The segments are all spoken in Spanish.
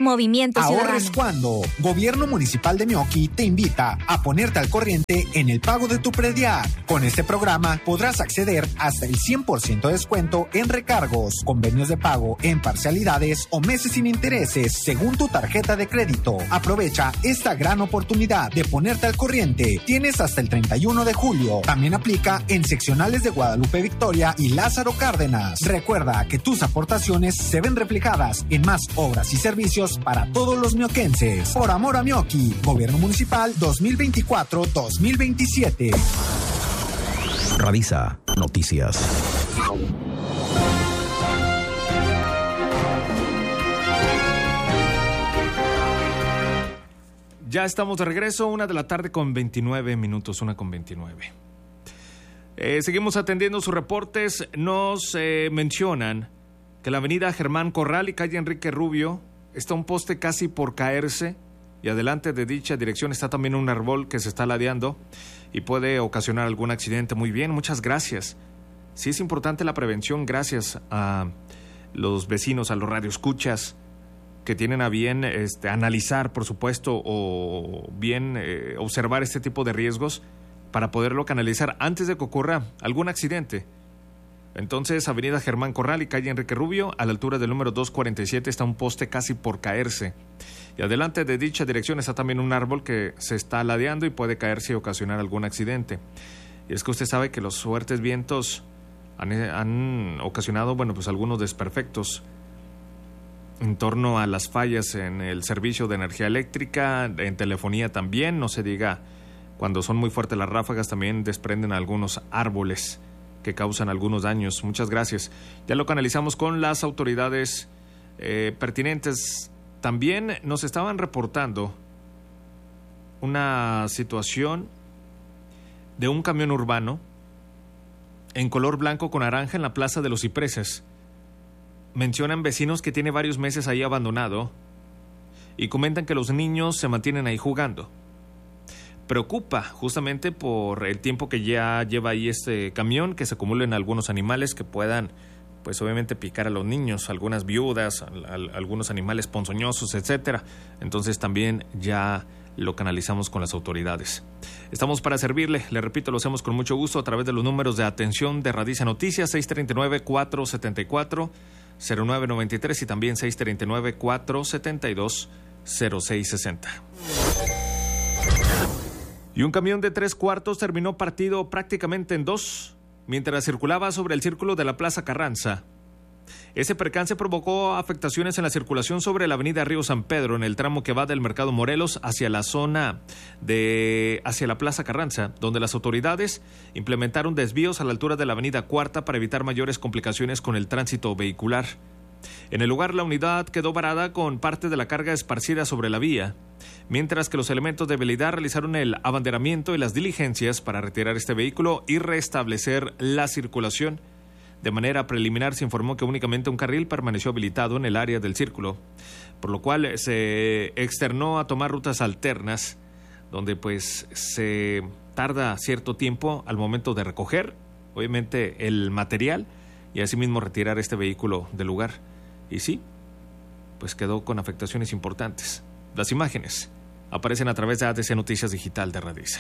Movimiento Ciudadano. Ahorres cuando. Gobierno Municipal de Meoqui te invita a ponerte al corriente en el pago de tu predial. Con este programa podrás acceder hasta el 100% de descuento en recargos, convenios de pago en parcialidades o meses sin intereses según tu tarjeta de crédito. Aprovecha esta gran oportunidad de ponerte al corriente. Tienes hasta el 31 de julio. También aplica en seccionales de Guadalupe Victoria y Lázaro Cárdenas. Recuerda que tus aportaciones se ven reflejadas en más obras y servicios para todos los mioquenses. Por amor a Meoqui, Gobierno Municipal 2024-2027. Radisa Noticias. Ya estamos de regreso, 1:29 p.m, 1:29. Seguimos atendiendo sus reportes. Nos mencionan que la avenida Germán Corral y calle Enrique Rubio está un poste casi por caerse, y adelante de dicha dirección está también un árbol que se está ladeando y puede ocasionar algún accidente. Muy bien, muchas gracias. Sí es importante la prevención, gracias a los vecinos, a los radioescuchas que tienen a bien analizar, por supuesto, o bien observar este tipo de riesgos para poderlo canalizar antes de que ocurra algún accidente. Entonces, avenida Germán Corral y calle Enrique Rubio, a la altura del número 247, está un poste casi por caerse. Y adelante de dicha dirección está también un árbol que se está ladeando y puede caerse y ocasionar algún accidente. Y es que usted sabe que los fuertes vientos han ocasionado, pues algunos desperfectos en torno a las fallas en el servicio de energía eléctrica, en telefonía también, no se diga, cuando son muy fuertes las ráfagas también desprenden algunos árboles que causan algunos daños. Muchas gracias. Ya lo canalizamos con las autoridades pertinentes. También nos estaban reportando una situación de un camión urbano en color blanco con naranja en la Plaza de los Cipreses. Mencionan vecinos que tiene varios meses ahí abandonado y comentan que los niños se mantienen ahí jugando. Preocupa justamente por el tiempo que ya lleva ahí este camión, que se acumulen algunos animales que puedan, pues obviamente picar a los niños, algunas viudas, algunos animales ponzoñosos, etcétera. Entonces también ya lo canalizamos con las autoridades. Estamos para servirle, le repito, lo hacemos con mucho gusto a través de los números de atención de Radisa Noticias, 639-474-0993 y también 639-472-0660. Y un camión de 3/4 terminó partido prácticamente en dos mientras circulaba sobre el círculo de la Plaza Carranza. Ese percance provocó afectaciones en la circulación sobre la avenida Río San Pedro, en el tramo que va del Mercado Morelos hacia la zona hacia la Plaza Carranza, donde las autoridades implementaron desvíos a la altura de la avenida Cuarta para evitar mayores complicaciones con el tránsito vehicular. En el lugar, la unidad quedó varada con parte de la carga esparcida sobre la vía, mientras que los elementos de vialidad realizaron el abanderamiento y las diligencias para retirar este vehículo y restablecer la circulación. De manera preliminar se informó que únicamente un carril permaneció habilitado en el área del círculo, por lo cual se externó a tomar rutas alternas, donde pues se tarda cierto tiempo al momento de recoger, obviamente, el material y asimismo retirar este vehículo del lugar. Y sí, pues quedó con afectaciones importantes. Las imágenes aparecen a través de ADC Noticias Digital de Radisa.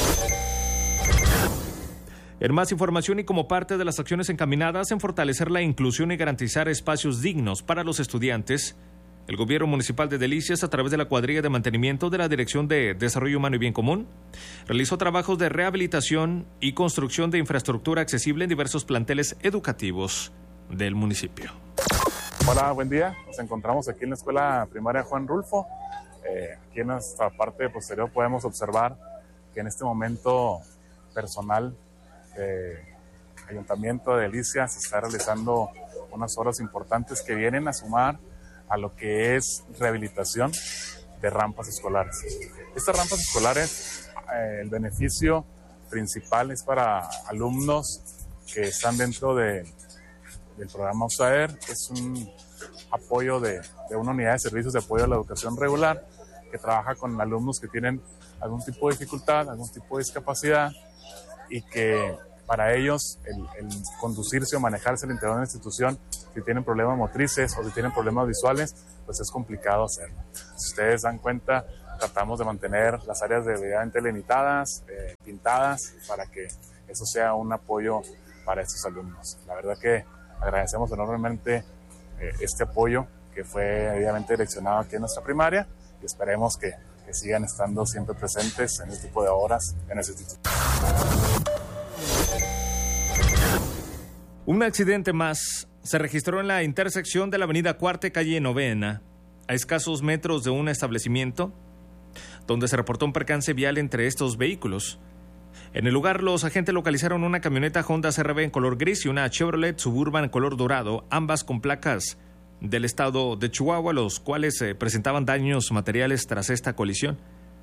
En más información y como parte de las acciones encaminadas en fortalecer la inclusión y garantizar espacios dignos para los estudiantes, el Gobierno Municipal de Delicias, a través de la cuadrilla de mantenimiento de la Dirección de Desarrollo Humano y Bien Común, realizó trabajos de rehabilitación y construcción de infraestructura accesible en diversos planteles educativos del municipio. Hola, buen día. Nos encontramos aquí en la Escuela Primaria Juan Rulfo. Aquí en nuestra parte posterior podemos observar que en este momento personal Ayuntamiento de Delicias está realizando unas obras importantes que vienen a sumar a lo que es rehabilitación de rampas escolares. Estas rampas escolares, el beneficio principal es para alumnos que están dentro del programa USAER, que es un apoyo de una unidad de servicios de apoyo a la educación regular, que trabaja con alumnos que tienen algún tipo de dificultad, algún tipo de discapacidad y que para ellos el conducirse o manejarse al interior de una institución, si tienen problemas motrices o si tienen problemas visuales, pues es complicado hacerlo. Si ustedes dan cuenta, tratamos de mantener las áreas debidamente limitadas, pintadas, para que eso sea un apoyo para estos alumnos. La verdad que agradecemos enormemente este apoyo que fue debidamente direccionado aquí en nuestra primaria y esperemos que sigan estando siempre presentes en este tipo de horas en ese instituto. Un accidente más se registró en la intersección de la avenida Cuarta, calle Novena, a escasos metros de un establecimiento, donde se reportó un percance vial entre estos vehículos. En el lugar, los agentes localizaron una camioneta Honda CR-V en color gris y una Chevrolet Suburban en color dorado, ambas con placas del estado de Chihuahua, los cuales presentaban daños materiales tras esta colisión.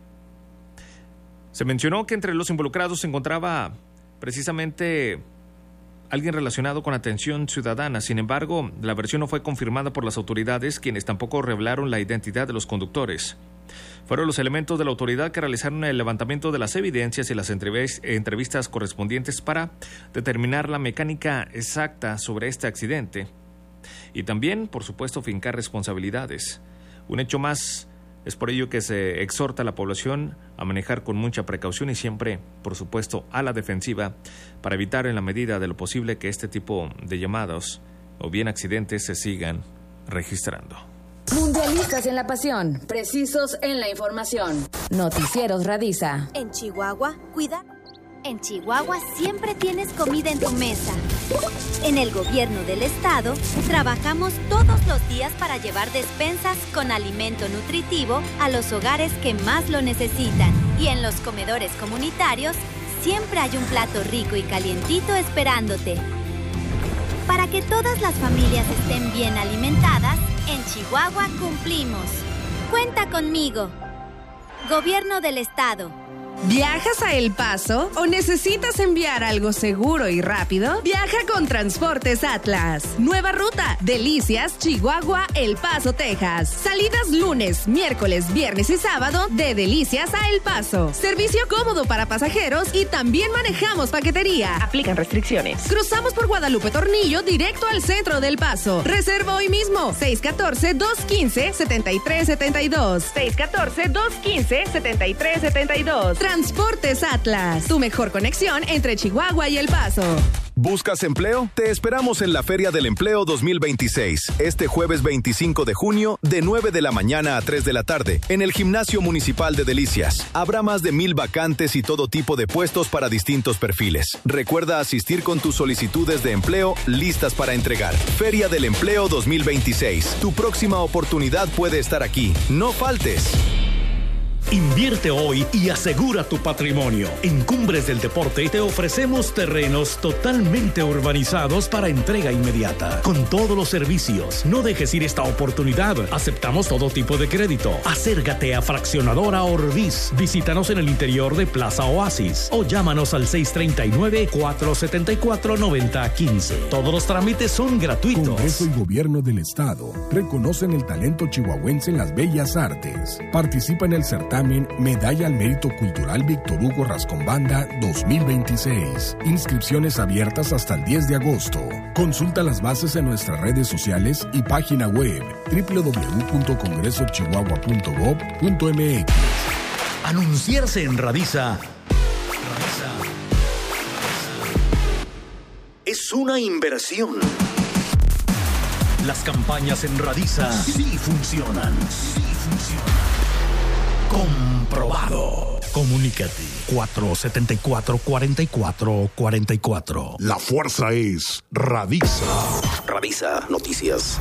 Se mencionó que entre los involucrados se encontraba precisamente alguien relacionado con atención ciudadana. Sin embargo, la versión no fue confirmada por las autoridades, quienes tampoco revelaron la identidad de los conductores. Fueron los elementos de la autoridad que realizaron el levantamiento de las evidencias y las entrevistas correspondientes para determinar la mecánica exacta sobre este accidente y también, por supuesto, fincar responsabilidades. Un hecho más. Es por ello que se exhorta a la población a manejar con mucha precaución y siempre, por supuesto, a la defensiva para evitar en la medida de lo posible que este tipo de llamados o bien accidentes se sigan registrando. Mundialistas en la pasión, precisos en la información. Noticieros Radisa. En Chihuahua, En Chihuahua siempre tienes comida en tu mesa. En el gobierno del estado, trabajamos todos los días para llevar despensas con alimento nutritivo a los hogares que más lo necesitan. Y en los comedores comunitarios, siempre hay un plato rico y calientito esperándote. Para que todas las familias estén bien alimentadas, en Chihuahua cumplimos. Cuenta conmigo. Gobierno del estado. ¿Viajas a El Paso o necesitas enviar algo seguro y rápido? Viaja con Transportes Atlas. Nueva ruta, Delicias, Chihuahua, El Paso, Texas. Salidas lunes, miércoles, viernes y sábado de Delicias a El Paso. Servicio cómodo para pasajeros y también manejamos paquetería. Aplican restricciones. Cruzamos por Guadalupe Tornillo directo al centro del Paso. Reserva hoy mismo. 614-215-7372. 614-215-7372. Transportes Atlas, tu mejor conexión entre Chihuahua y El Paso. ¿Buscas empleo? Te esperamos en la Feria del Empleo 2026, este jueves 25 de junio, de 9 de la mañana a 3 de la tarde, en el Gimnasio Municipal de Delicias. Habrá más de 1,000 vacantes y todo tipo de puestos para distintos perfiles. Recuerda asistir con tus solicitudes de empleo listas para entregar. Feria del Empleo 2026. Tu próxima oportunidad puede estar aquí. No faltes. Invierte hoy y asegura tu patrimonio. En Cumbres del Deporte te ofrecemos terrenos totalmente urbanizados para entrega inmediata, con todos los servicios. No dejes ir esta oportunidad. Aceptamos todo tipo de crédito. Acércate a Fraccionadora Orbis. Visítanos en el interior de Plaza Oasis o llámanos al 639-474-9015. Todos los trámites son gratuitos. Congreso y Gobierno del Estado reconocen el talento chihuahuense en las bellas artes. Participa en el certamen Medalla al Mérito Cultural Víctor Hugo Rascombanda 2026. Inscripciones abiertas hasta el 10 de agosto. Consulta las bases en nuestras redes sociales y página web www.congresochihuahua.gov.mx. Anunciarse en Radisa es una inversión. Las campañas en Radisa sí funcionan. Comprobado. Comunícate 474-4444. La fuerza es Radisa. Radisa Noticias.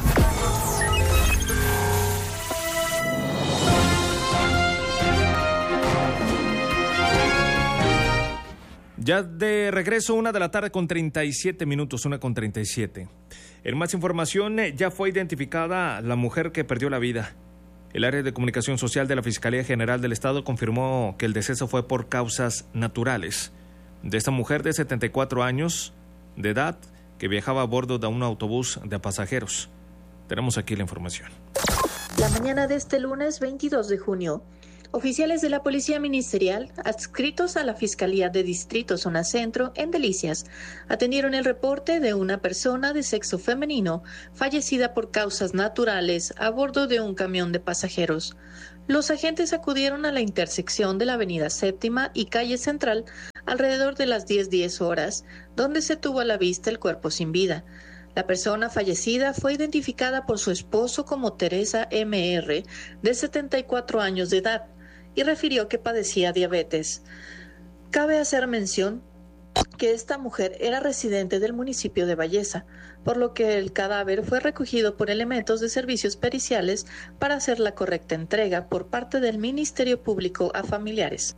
Ya de regreso, 1 de la tarde con 37 minutos, 1:37. En más información, ya fue identificada la mujer que perdió la vida. El área de comunicación social de la Fiscalía General del Estado confirmó que el deceso fue por causas naturales de esta mujer de 74 años de edad que viajaba a bordo de un autobús de pasajeros. Tenemos aquí la información. La mañana de este lunes 22 de junio, Oficiales de la Policía Ministerial, adscritos a la Fiscalía de Distrito Zona Centro en Delicias, atendieron el reporte de una persona de sexo femenino fallecida por causas naturales a bordo de un camión de pasajeros. Los agentes acudieron a la intersección de la Avenida Séptima y Calle Central alrededor de las 10:10 horas, donde se tuvo a la vista el cuerpo sin vida. La persona fallecida fue identificada por su esposo como Teresa M.R., de 74 años de edad, y refirió que padecía diabetes. Cabe hacer mención que esta mujer era residente del municipio de Valleza, por lo que el cadáver fue recogido por elementos de servicios periciales para hacer la correcta entrega por parte del Ministerio Público a familiares.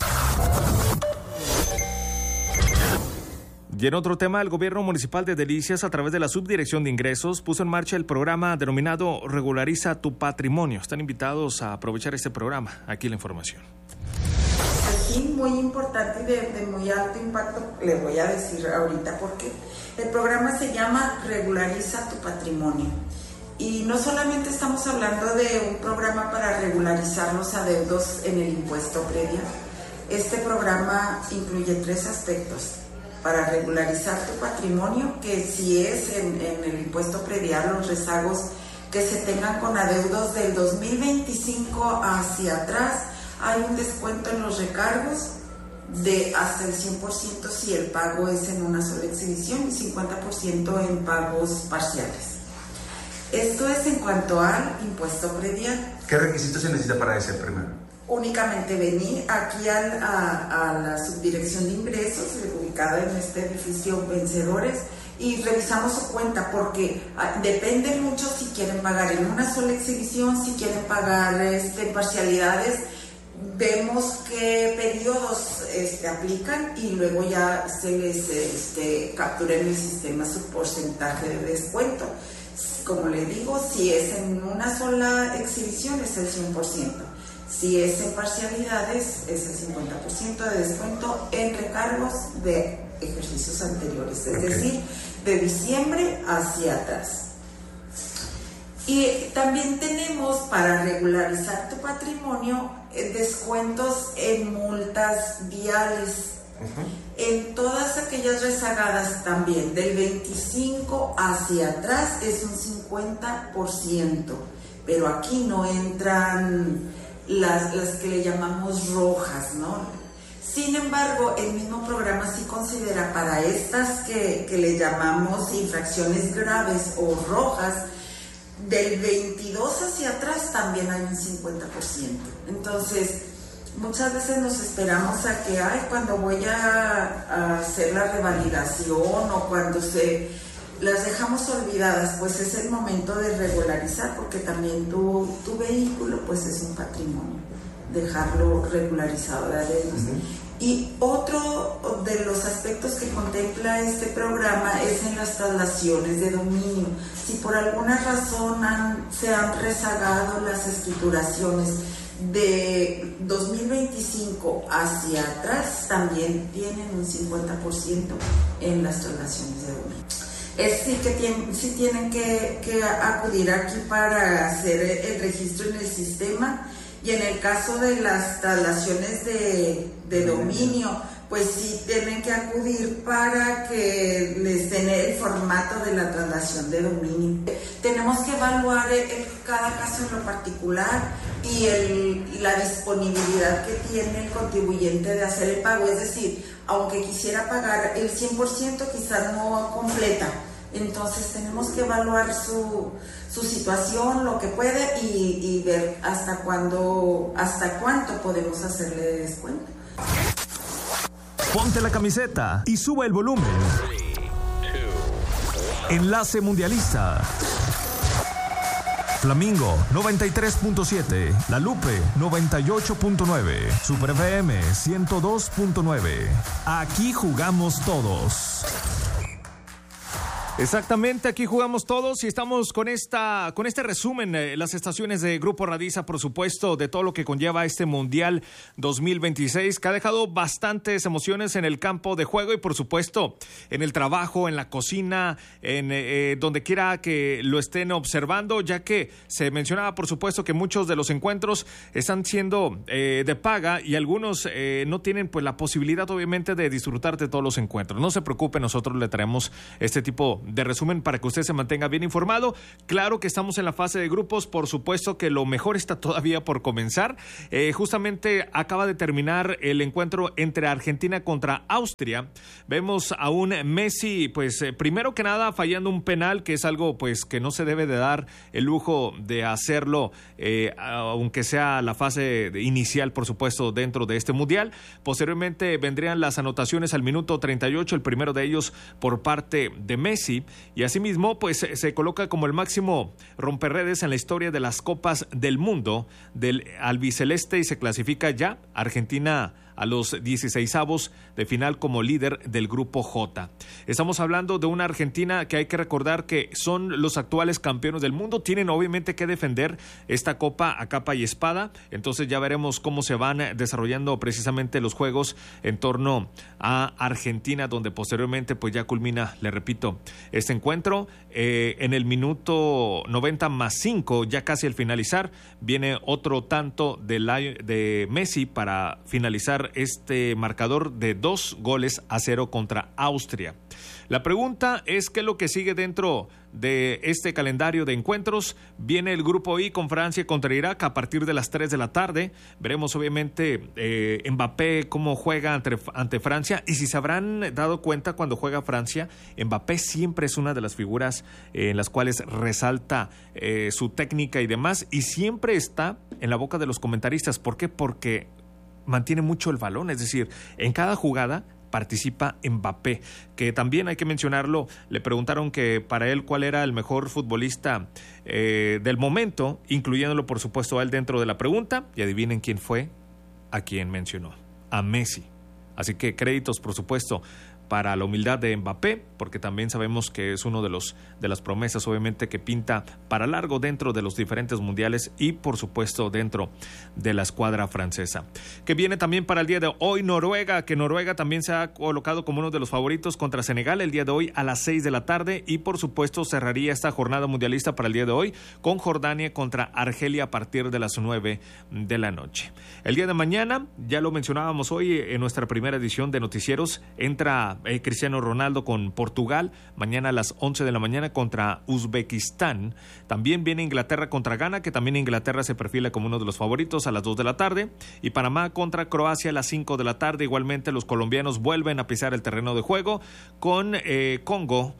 Y en otro tema, el gobierno municipal de Delicias, a través de la Subdirección de Ingresos, puso en marcha el programa denominado Regulariza tu Patrimonio. Están invitados a aprovechar este programa. Aquí la información. Aquí muy importante y de muy alto impacto, le voy a decir ahorita porque el programa se llama Regulariza tu Patrimonio. Y no solamente estamos hablando de un programa para regularizar los adeudos en el impuesto predial. Este programa incluye 3 aspectos. Para regularizar tu patrimonio, que si es en el impuesto predial, los rezagos que se tengan con adeudos del 2025 hacia atrás, hay un descuento en los recargos de hasta el 100% si el pago es en una sola exhibición y 50% en pagos parciales. Esto es en cuanto al impuesto predial. ¿Qué requisitos se necesita para ese primero? Únicamente venir aquí a la Subdirección de Ingresos, ubicada en este edificio Vencedores, y revisamos su cuenta, porque depende mucho si quieren pagar en una sola exhibición, si quieren pagar parcialidades. Vemos qué periodos aplican y luego ya se les captura en el sistema su porcentaje de descuento. Como le digo, si es en una sola exhibición es el 100%. Si es en parcialidades, es el 50% de descuento en recargos de ejercicios anteriores, es decir, de diciembre hacia atrás. Y también tenemos, para regularizar tu patrimonio, descuentos en multas viales. En todas aquellas rezagadas también, del 25 hacia atrás es un 50%, pero aquí no entran las que le llamamos rojas, ¿no? Sin embargo, el mismo programa sí considera para estas que le llamamos infracciones graves o rojas, del 22 hacia atrás también hay un 50%. Entonces, muchas veces nos esperamos a que, cuando voy a hacer la revalidación o cuando las dejamos olvidadas, pues es el momento de regularizar, porque también tu vehículo pues es un patrimonio, dejarlo regularizado de adeudos. Y otro de los aspectos que contempla este programa es en las traslaciones de dominio. Si por alguna razón se han rezagado las escrituraciones de 2025 hacia atrás, también tienen un 50% en las traslaciones de dominio. Es decir, que sí tienen que acudir aquí para hacer el registro en el sistema, y en el caso de las traslaciones de dominio, pues sí tienen que acudir para que les den el formato de la traslación de dominio. Tenemos que evaluar cada caso en lo particular y la disponibilidad que tiene el contribuyente de hacer el pago. Es decir, aunque quisiera pagar el 100%, quizás no completa. Entonces tenemos que evaluar su situación, lo que puede, y ver hasta cuánto podemos hacerle de descuento. Ponte la camiseta y sube el volumen. Enlace Mundialista. Flamingo 93.7, La Lupe 98.9, Super FM 102.9. Aquí jugamos todos. Exactamente, aquí jugamos todos y estamos con este resumen, las estaciones de Grupo Radiza, por supuesto, de todo lo que conlleva este Mundial 2026, que ha dejado bastantes emociones en el campo de juego y, por supuesto, en el trabajo, en la cocina, en donde quiera que lo estén observando, ya que se mencionaba, por supuesto, que muchos de los encuentros están siendo de paga y algunos no tienen pues la posibilidad, obviamente, de disfrutar de todos los encuentros. No se preocupe, nosotros le traemos este tipo de resumen para que usted se mantenga bien informado. Claro que estamos en la fase de grupos, por supuesto que lo mejor está todavía por comenzar. Justamente acaba de terminar el encuentro entre Argentina contra Austria. Vemos a un Messi, pues primero que nada fallando un penal, que es algo pues que no se debe de dar el lujo de hacerlo, aunque sea la fase inicial, por supuesto, dentro de este mundial. Posteriormente vendrían las anotaciones al minuto 38, el primero de ellos por parte de Messi. Y asimismo, pues se coloca como el máximo romperredes en la historia de las Copas del Mundo del albiceleste y se clasifica ya Argentina a los 16avos de final como líder del Grupo J. Estamos hablando de una Argentina que hay que recordar que son los actuales campeones del mundo, tienen obviamente que defender esta copa a capa y espada, entonces ya veremos cómo se van desarrollando precisamente los juegos en torno a Argentina, donde posteriormente pues ya culmina, le repito, este encuentro. En el minuto 90+5, ya casi al finalizar, viene otro tanto de Messi para finalizar este marcador de 2-0 contra Austria. La pregunta es qué es lo que sigue dentro de este calendario de encuentros. Viene el grupo I con Francia contra Irak a partir de las 3 de la tarde. Veremos obviamente Mbappé cómo juega ante Francia, y si se habrán dado cuenta, cuando juega Francia, Mbappé siempre es una de las figuras en las cuales resalta su técnica y demás, y siempre está en la boca de los comentaristas. ¿Por qué? Porque mantiene mucho el balón, es decir, en cada jugada participa Mbappé, que también hay que mencionarlo. Le preguntaron que para él cuál era el mejor futbolista del momento, incluyéndolo por supuesto a él dentro de la pregunta, y adivinen quién fue a quien mencionó, a Messi. Así que créditos por supuesto para la humildad de Mbappé, porque también sabemos que es uno de las promesas obviamente que pinta para largo dentro de los diferentes mundiales y por supuesto dentro de la escuadra francesa. Que viene también para el día de hoy Noruega, que Noruega también se ha colocado como uno de los favoritos contra Senegal el día de hoy a las 6 de la tarde, y por supuesto cerraría esta jornada mundialista para el día de hoy con Jordania contra Argelia a partir de las 9 de la noche. El día de mañana, ya lo mencionábamos hoy en nuestra primera edición de Noticieros, entra Cristiano Ronaldo con Portugal, mañana a las 11 de la mañana contra Uzbekistán. También viene Inglaterra contra Ghana, que también Inglaterra se perfila como uno de los favoritos a las 2 de la tarde, y Panamá contra Croacia a las 5 de la tarde. Igualmente los colombianos vuelven a pisar el terreno de juego con Congo.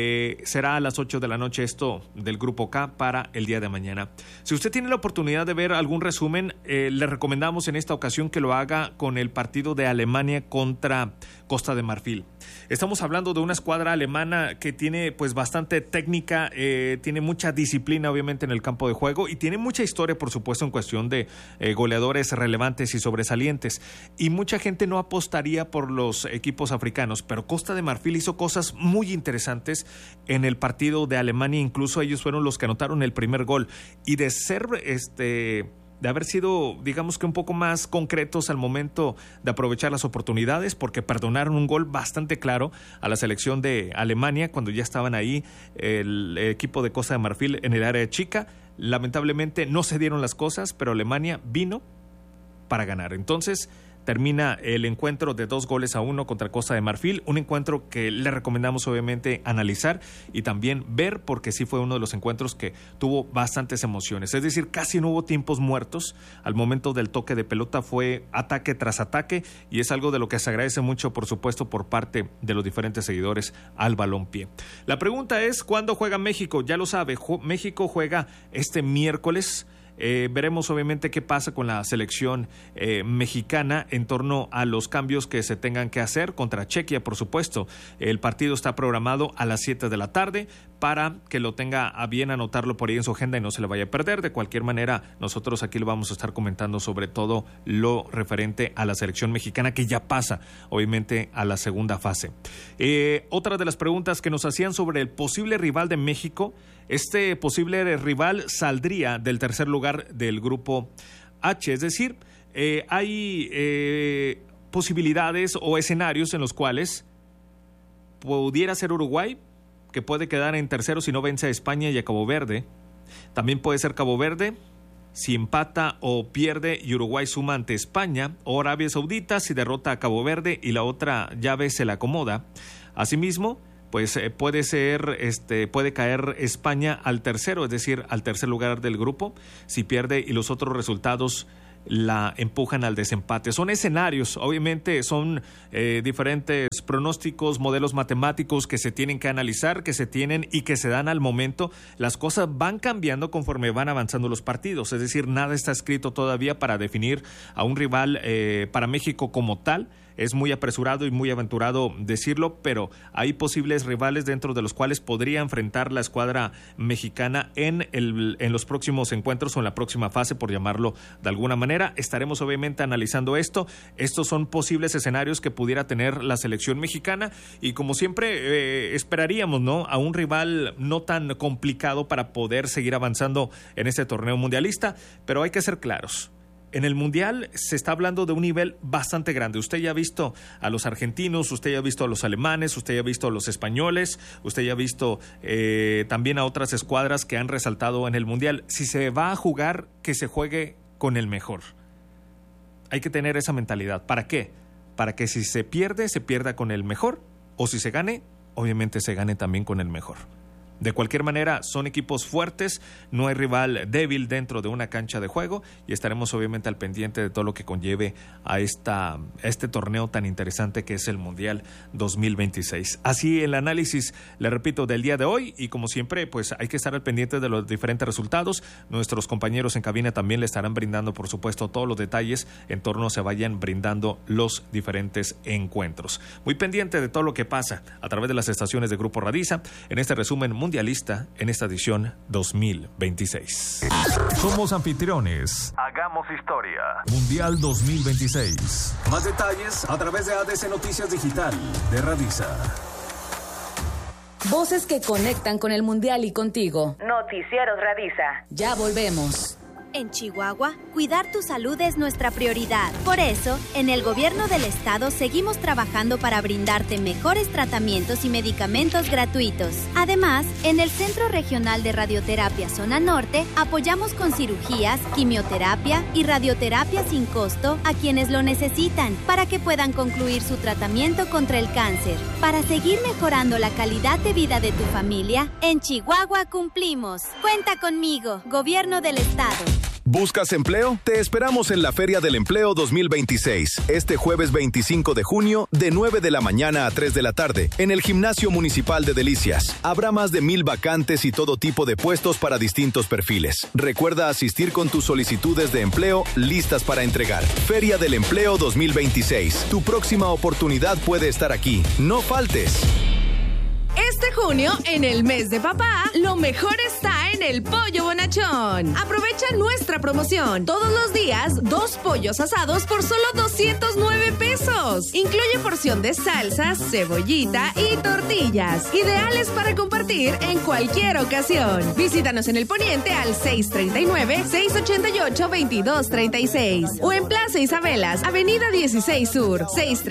Será a las 8 de la noche esto del Grupo K para el día de mañana. Si usted tiene la oportunidad de ver algún resumen, le recomendamos en esta ocasión que lo haga con el partido de Alemania contra Costa de Marfil. Estamos hablando de una escuadra alemana que tiene pues bastante técnica, tiene mucha disciplina obviamente en el campo de juego y tiene mucha historia por supuesto en cuestión de goleadores relevantes y sobresalientes, y mucha gente no apostaría por los equipos africanos, pero Costa de Marfil hizo cosas muy interesantes en el partido de Alemania. Incluso ellos fueron los que anotaron el primer gol, y de ser de haber sido, digamos que un poco más concretos al momento de aprovechar las oportunidades, porque perdonaron un gol bastante claro a la selección de Alemania cuando ya estaban ahí el equipo de Costa de Marfil en el área chica. Lamentablemente no se dieron las cosas, pero Alemania vino para ganar. Entonces termina el encuentro de 2-1 contra Costa de Marfil, un encuentro que le recomendamos obviamente analizar y también ver, porque sí fue uno de los encuentros que tuvo bastantes emociones, es decir, casi no hubo tiempos muertos. Al momento del toque de pelota fue ataque tras ataque, y es algo de lo que se agradece mucho por supuesto por parte de los diferentes seguidores al balompié. La pregunta es, ¿cuándo juega México? Ya lo sabe, México juega este miércoles Veremos obviamente qué pasa con la selección mexicana en torno a los cambios que se tengan que hacer contra Chequia, por supuesto. El partido está programado a las 7 de la tarde para que lo tenga a bien anotarlo por ahí en su agenda y no se le vaya a perder. De cualquier manera, nosotros aquí lo vamos a estar comentando sobre todo lo referente a la selección mexicana, que ya pasa obviamente a la segunda fase. Otra de las preguntas que nos hacían sobre el posible rival de México: este posible rival saldría del tercer lugar del grupo H, es decir, hay posibilidades o escenarios en los cuales pudiera ser Uruguay, que puede quedar en tercero si no vence a España y a Cabo Verde. También puede ser Cabo Verde si empata o pierde y Uruguay suma ante España, o Arabia Saudita si derrota a Cabo Verde y la otra llave se la acomoda. Asimismo, pues puede caer España al tercero, es decir, al tercer lugar del grupo, si pierde y los otros resultados la empujan al desempate. Son escenarios, obviamente son diferentes pronósticos, modelos matemáticos que se tienen que analizar, que se tienen y que se dan al momento. Las cosas van cambiando conforme van avanzando los partidos, es decir, nada está escrito todavía para definir a un rival para México como tal. Es muy apresurado y muy aventurado decirlo, pero hay posibles rivales dentro de los cuales podría enfrentar la escuadra mexicana en los próximos encuentros o en la próxima fase, por llamarlo de alguna manera. Estaremos obviamente analizando esto. Estos son posibles escenarios que pudiera tener la selección mexicana y, como siempre, esperaríamos, ¿no?, a un rival no tan complicado para poder seguir avanzando en este torneo mundialista, pero hay que ser claros. En el Mundial se está hablando de un nivel bastante grande. Usted ya ha visto a los argentinos, usted ya ha visto a los alemanes, usted ya ha visto a los españoles, usted ya ha visto también a otras escuadras que han resaltado en el Mundial. Si se va a jugar, que se juegue con el mejor. Hay que tener esa mentalidad. ¿Para qué? Para que si se pierde, se pierda con el mejor, o si se gane, obviamente se gane también con el mejor. De cualquier manera, son equipos fuertes, no hay rival débil dentro de una cancha de juego y estaremos obviamente al pendiente de todo lo que conlleve a este torneo tan interesante que es el Mundial 2026. Así el análisis, le repito, del día de hoy, y como siempre, pues hay que estar al pendiente de los diferentes resultados. Nuestros compañeros en cabina también le estarán brindando, por supuesto, todos los detalles en torno a se vayan brindando los diferentes encuentros. Muy pendiente de todo lo que pasa a través de las estaciones de Grupo Radiza en este resumen mundialista en esta edición 2026. Somos anfitriones. Hagamos historia. Mundial 2026. Más detalles a través de ADC Noticias Digital de Radiza. Voces que conectan con el Mundial y contigo. Noticieros Radiza. Ya volvemos. En Chihuahua, cuidar tu salud es nuestra prioridad. Por eso, en el gobierno del estado seguimos trabajando para brindarte mejores tratamientos y medicamentos gratuitos. Además, en el Centro Regional de Radioterapia Zona Norte, apoyamos con cirugías, quimioterapia y radioterapia sin costo a quienes lo necesitan, para que puedan concluir su tratamiento contra el cáncer. Para seguir mejorando la calidad de vida de tu familia, en Chihuahua cumplimos. Cuenta conmigo, Gobierno del Estado. ¿Buscas empleo? Te esperamos en la Feria del Empleo 2026, este jueves 25 de junio, de 9 de la mañana a 3 de la tarde, en el Gimnasio Municipal de Delicias. Habrá más de 1,000 vacantes y todo tipo de puestos para distintos perfiles. Recuerda asistir con tus solicitudes de empleo listas para entregar. Feria del Empleo 2026. Tu próxima oportunidad puede estar aquí. No faltes. Este junio, en el mes de papá, lo mejor está en el Pollo Bonachón. Aprovecha nuestra promoción. Todos los días, 2 pollos asados por solo 209 pesos. Incluye porción de salsas, cebollita y tortillas. Ideales para compartir en cualquier ocasión. Visítanos en El Poniente al 639-688-2236 o en Plaza Isabelas, Avenida 16 Sur,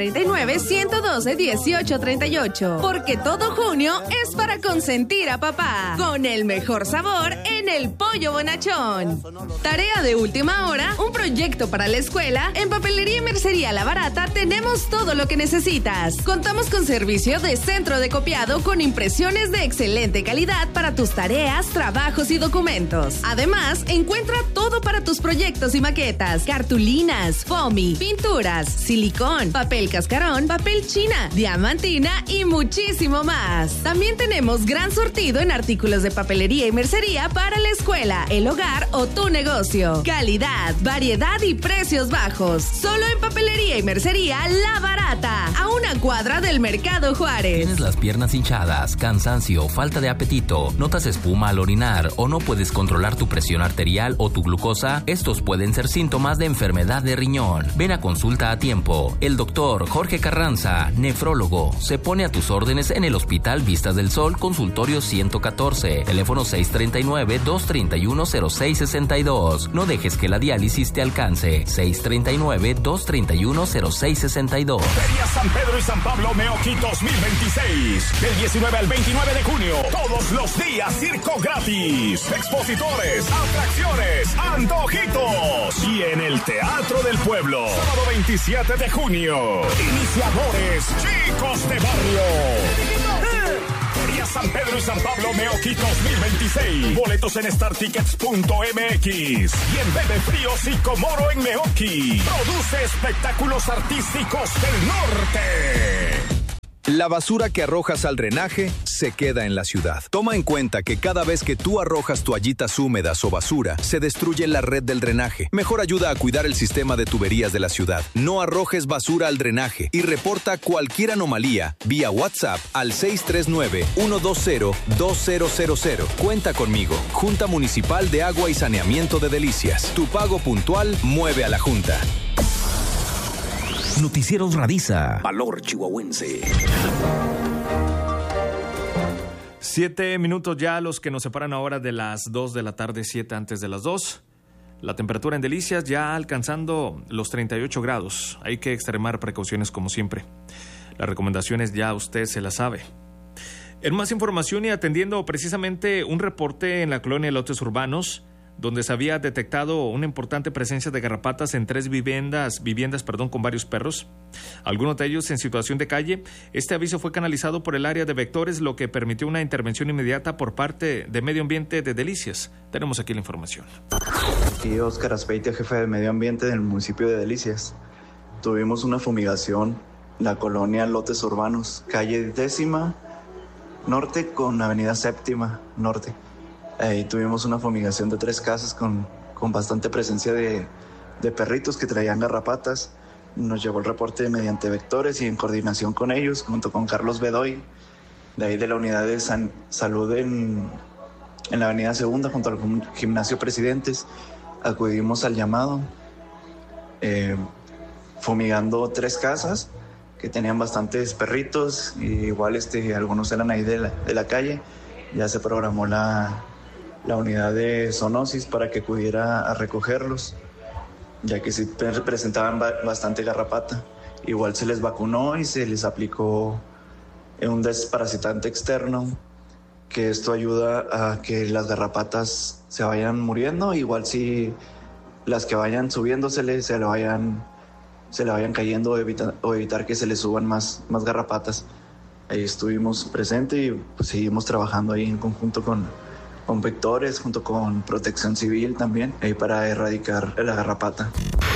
639-112-1838. Porque todo junio es para consentir a papá, con el mejor sabor en el Pollo Bonachón. Tarea de última hora, un proyecto para la escuela. En Papelería y Mercería La Barata tenemos todo lo que necesitas. Contamos con servicio de centro de copiado con impresiones de excelente calidad para tus tareas, trabajos y documentos. Además, encuentra todo para tus proyectos y maquetas: cartulinas, foamy, pinturas, silicón, papel cascarón, papel china, diamantina y muchísimo más. También tenemos gran surtido en artículos de papelería y mercería papelería para la escuela, el hogar o tu negocio. Calidad, variedad y precios bajos. Solo en Papelería y Mercería La Barata, a una cuadra del Mercado Juárez. ¿Tienes las piernas hinchadas, cansancio, falta de apetito, notas espuma al orinar o no puedes controlar tu presión arterial o tu glucosa? Estos pueden ser síntomas de enfermedad de riñón. Ven a consulta a tiempo. El doctor Jorge Carranza, nefrólogo, se pone a tus órdenes en el Hospital Vistas del Sol, consultorio 114, teléfono 639-231-0662. No dejes que la diálisis te alcance. 639-231-0662. Feria San Pedro y San Pablo Meoqui 2026. Del 19 al 29 de junio. Todos los días circo gratis. Expositores, atracciones, antojitos. Y en el Teatro del Pueblo. Sábado 27 de junio. Iniciadores, Chicos de Barrio. Feria San Pedro y San Pablo Meoqui 2026. Boletos en startickets.mx y en Bebe Fríos y Comoro en Meoqui. Produce espectáculos artísticos del norte. La basura que arrojas al drenaje se queda en la ciudad. Toma en cuenta que cada vez que tú arrojas toallitas húmedas o basura, se destruye la red del drenaje. Mejor ayuda a cuidar el sistema de tuberías de la ciudad. No arrojes basura al drenaje y reporta cualquier anomalía vía WhatsApp al 639-120-2000. Cuenta conmigo. Junta Municipal de Agua y Saneamiento de Delicias. Tu pago puntual mueve a la Junta. Noticieros Radiza. Valor chihuahuense. 7 minutos ya los que nos separan ahora de las 2 de la tarde, 7 antes de las 2. La temperatura en Delicias ya alcanzando los 38 grados. Hay que extremar precauciones como siempre. Las recomendaciones ya usted se las sabe. En más información y atendiendo precisamente un reporte en la colonia Lotes Urbanos, donde se había detectado una importante presencia de garrapatas en 3 viviendas con varios perros, algunos de ellos en situación de calle. Este aviso fue canalizado por el área de vectores, lo que permitió una intervención inmediata por parte de Medio Ambiente de Delicias. Tenemos aquí la información. Aquí Óscar Azpeitia, jefe de Medio Ambiente del municipio de Delicias. Tuvimos una fumigación en la colonia Lotes Urbanos, calle 10ª Norte con avenida 7ª Norte. Ahí tuvimos una fumigación de 3 casas con bastante presencia de perritos que traían garrapatas. Nos llegó el reporte mediante vectores y en coordinación con ellos, junto con Carlos Bedoy, de ahí de la unidad de salud en la avenida 2ª, junto al gimnasio Presidentes. Acudimos al llamado, fumigando 3 casas que tenían bastantes perritos, y igual algunos eran ahí de la calle. Ya se programó la unidad de zoonosis para que acudiera a recogerlos, ya que sí presentaban bastante garrapata. Igual se les vacunó y se les aplicó un desparasitante externo, que esto ayuda a que las garrapatas se vayan muriendo. Igual si las que vayan subiéndosele se le vayan cayendo, o evitar que se les suban más garrapatas. Ahí estuvimos presentes y pues seguimos trabajando ahí en conjunto con vectores, junto con Protección Civil también, ahí para erradicar la garrapata.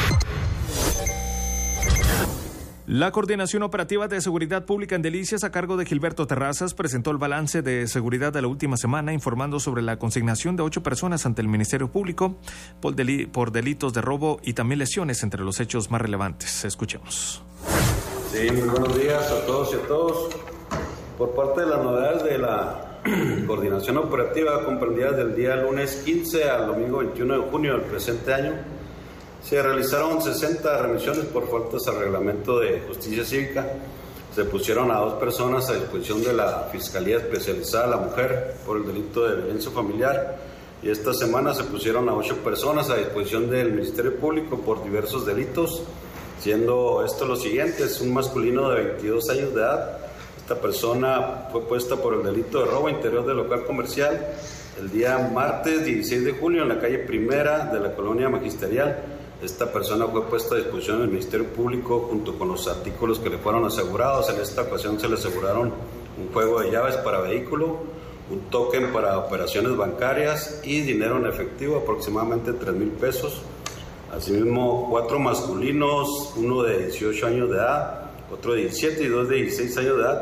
La Coordinación Operativa de Seguridad Pública en Delicias, a cargo de Gilberto Terrazas, presentó el balance de seguridad de la última semana, informando sobre la consignación de 8 personas ante el Ministerio Público por delitos de robo y también lesiones, entre los hechos más relevantes. Escuchemos. Sí, muy buenos días a todos y a todos. Por parte de las novedades de la Coordinación Operativa, comprendidas del día lunes 15 al domingo 21 de junio del presente año, se realizaron 60 remisiones por faltas al reglamento de justicia cívica. Se pusieron a 2 personas a disposición de la Fiscalía Especializada de la Mujer por el delito de violencia familiar, y esta semana se pusieron a 8 personas a disposición del Ministerio Público por diversos delitos, siendo estos los siguientes: un masculino de 22 años de edad. Esta persona fue puesta por el delito de robo interior del local comercial el día martes 16 de julio en la calle Primera de la colonia Magisterial. Esta persona fue puesta a disposición del Ministerio Público junto con los artículos que le fueron asegurados. En esta ocasión se le aseguraron un juego de llaves para vehículo, un token para operaciones bancarias y dinero en efectivo, aproximadamente 3,000 pesos. Asimismo, 4 masculinos, uno de 18 años de edad, otro de 17 y 2 de 16 años de edad,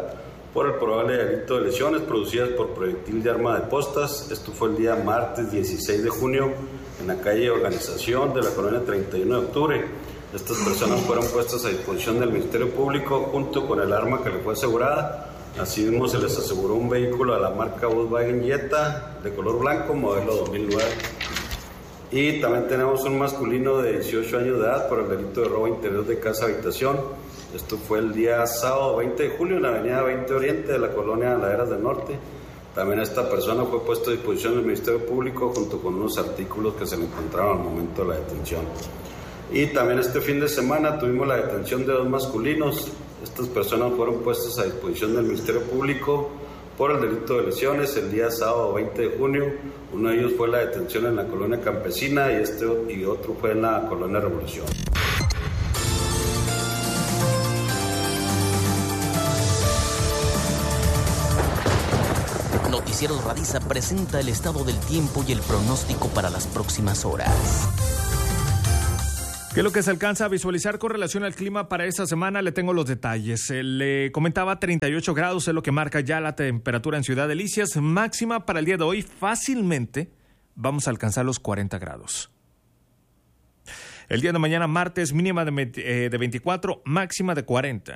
por el probable delito de lesiones producidas por proyectil de arma de postas. Esto fue el día martes 16 de junio en la calle Organización de la colonia 31 de octubre. Estas personas fueron puestas a disposición del Ministerio Público junto con el arma que le fue asegurada. Asimismo, se les aseguró un vehículo de la marca Volkswagen Jetta de color blanco, modelo 2009. Y también tenemos un masculino de 18 años de edad por el delito de robo interior de casa-habitación. Esto fue el día sábado 20 de julio en la avenida 20 Oriente de la colonia Laderas del Norte. También esta persona fue puesta a disposición del Ministerio Público junto con unos artículos que se le encontraron al momento de la detención. Y también este fin de semana tuvimos la detención de 2 masculinos. Estas personas fueron puestas a disposición del Ministerio Público por el delito de lesiones el día sábado 20 de junio. Uno de ellos fue la detención en la colonia Campesina y otro fue en la colonia Revolución. Noticieros Radiza presenta el estado del tiempo y el pronóstico para las próximas horas. ¿Qué es lo que se alcanza a visualizar con relación al clima para esta semana? Le tengo los detalles. Le comentaba 38 grados es lo que marca ya la temperatura en Ciudad Delicias. Máxima para el día de hoy, fácilmente vamos a alcanzar los 40 grados. El día de mañana, martes, mínima de 24, máxima de 40.